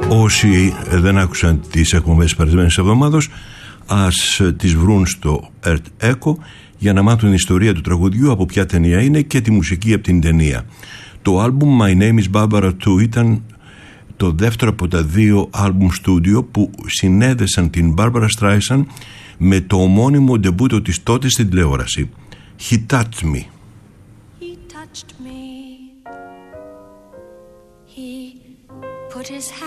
Όσοι δεν άκουσαν τις εκπομπές περασμένης εβδομάδος, ας τις βρουν στο Earth Echo για να μάθουν την ιστορία του τραγουδιού, από ποια ταινία είναι και τη μουσική από την ταινία. Το άλμπουμ My Name is Barbara Too ήταν το δεύτερο από τα δύο άλμπουμ στούντιο που συνέδεσαν την Barbara Streisand με το ομώνυμο ντεμπούτο της τότε στην τηλεόραση, He Touched Me. He touched me. He put his